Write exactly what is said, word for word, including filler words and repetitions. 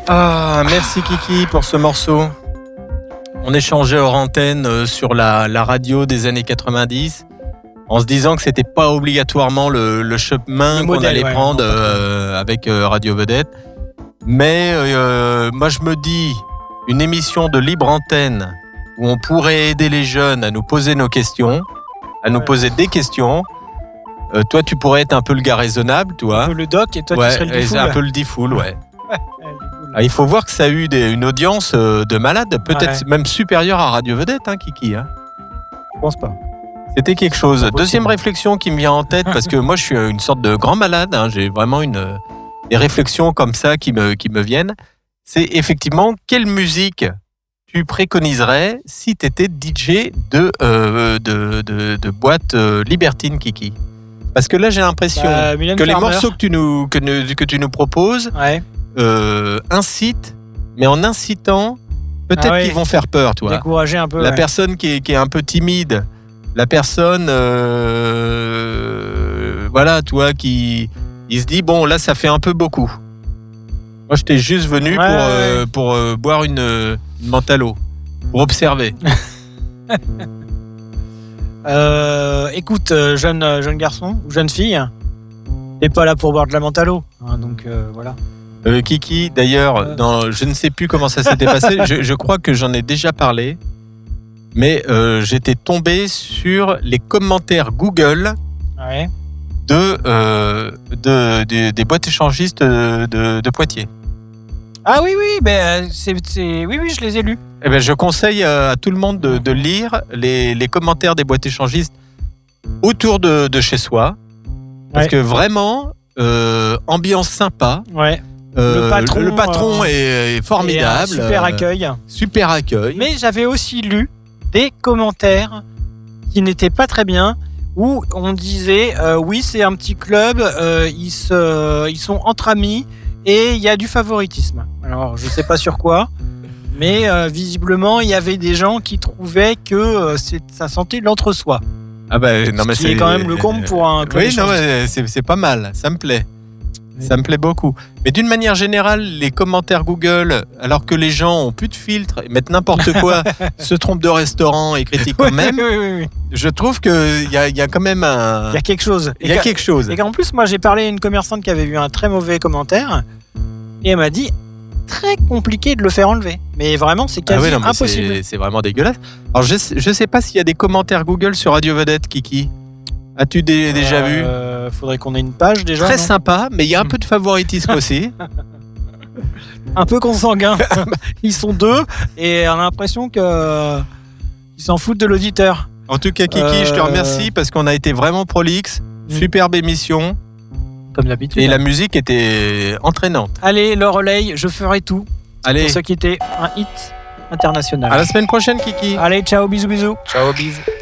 Ah, merci Kiki pour ce morceau. On échangeait hors antenne sur la, la radio des années quatre-vingt-dix en se disant que c'était pas obligatoirement le, le chemin le modèle, qu'on allait ouais, prendre euh, avec euh, Radio Vedette. Mais euh, moi je me dis, une émission de libre antenne où on pourrait aider les jeunes à nous poser nos questions, à nous ouais. poser des questions. Euh, toi, tu pourrais être un peu le gars raisonnable, toi. Un peu le doc et toi, ouais, tu serais le difool. Un peu le difool, ouais. Ah, il faut voir que ça a eu des, une audience de malade, peut-être ouais. même supérieure à Radio Vedette, hein, Kiki. Hein. Je pense pas. C'était quelque chose. Deuxième réflexion qui me vient en tête, parce que moi, je suis une sorte de grand malade. Hein, j'ai vraiment une, des réflexions comme ça qui me, qui me viennent. C'est effectivement, quelle musique tu préconiserais si tu étais D J de, euh, de, de, de boîte euh, libertine, Kiki? Parce que là, j'ai l'impression bah, que Farmer. Les morceaux que tu nous, que, que tu nous proposes ouais. euh, incitent, mais en incitant, peut-être ah ouais. qu'ils vont faire peur, toi. Décourager un peu. La ouais. personne qui est, qui est un peu timide, la personne, euh, voilà, toi, qui il se dit, bon, là, ça fait un peu beaucoup. Moi, je t'ai juste venu ouais, pour, ouais. Euh, pour euh, boire une, une mentalo, pour observer. Euh, écoute, euh, jeune, jeune garçon ou jeune fille, t'es pas là pour boire de la mentalo, hein, donc euh, voilà. Euh, Kiki, d'ailleurs, euh... dans, je ne sais plus comment ça s'était passé, je, je crois que j'en ai déjà parlé, mais euh, j'étais tombé sur les commentaires Google ouais. de, euh, de, de, des boîtes échangistes de, de, de Poitiers. Ah oui, oui, ben, c'est, c'est... oui, oui, je les ai lus. Eh ben, je conseille à tout le monde de, de lire les, les commentaires des boîtes échangistes autour de, de chez soi. Parce ouais. que vraiment, euh, ambiance sympa. Ouais. Euh, le patron, le patron euh, est, est formidable. Super accueil. Euh, super accueil. Mais j'avais aussi lu des commentaires qui n'étaient pas très bien, où on disait euh, oui, c'est un petit club, euh, ils, se, ils sont entre amis et il y a du favoritisme. Alors, je ne sais pas sur quoi. Mais euh, visiblement, il y avait des gens qui trouvaient que euh, c'est, ça sentait l'entre-soi. Ah bah, non, mais Ce qui c'est est quand même le comble pour un club. Oui, non, mais c'est, c'est pas mal, ça me plaît. Oui. Ça me plaît beaucoup. Mais d'une manière générale, les commentaires Google, alors que les gens ont plus de filtres, et mettent n'importe quoi, se trompent de restaurant et critiquent quand même, oui, oui, oui. je trouve qu'il y a, y a quand même un... Il y a quelque chose. Il y a quelque chose. Et qu'en plus, moi, j'ai parlé à une commerçante qui avait vu un très mauvais commentaire, et elle m'a dit... très compliqué de le faire enlever. Mais vraiment, c'est quasi ah oui, non, impossible. C'est, c'est vraiment dégueulasse. Alors, je ne sais pas s'il y a des commentaires Google sur Radio Vedette, Kiki. As-tu dé- déjà euh, vu euh, Faudrait qu'on ait une page déjà. Très non sympa, mais il y a un peu de favoritisme aussi. Un peu consanguin. Ils sont deux et on a l'impression qu'ils s'en foutent de l'auditeur. En tout cas, Kiki, euh... je te remercie parce qu'on a été vraiment prolixe. Mmh. Superbe émission. Comme d'habitude. Et la musique était entraînante. Allez, le relais, je ferai tout. Allez. Pour ce qui était un hit international. À la semaine prochaine, Kiki. Allez, ciao, bisous, bisous. Ciao, bisous.